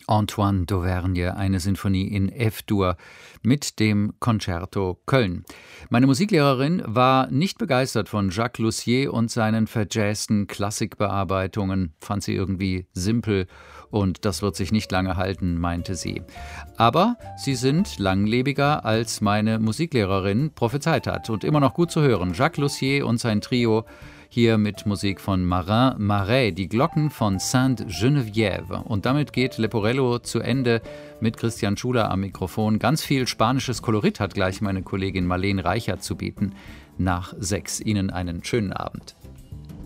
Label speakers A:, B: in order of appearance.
A: Antoine d'Auvergne, eine Sinfonie in F-Dur mit dem Concerto Köln. Meine Musiklehrerin war nicht begeistert von Jacques Lussier und seinen verjazzten Klassikbearbeitungen, fand sie irgendwie simpel und das wird sich nicht lange halten, meinte sie. Aber sie sind langlebiger, als meine Musiklehrerin prophezeit hat und immer noch gut zu hören. Jacques Lussier und sein Trio, hier mit Musik von Marin Marais, die Glocken von Sainte-Geneviève. Und damit geht Leporello zu Ende mit Christian Schuler am Mikrofon. Ganz viel spanisches Kolorit hat gleich meine Kollegin Marlene Reichert zu bieten. Nach 6. Ihnen einen schönen Abend.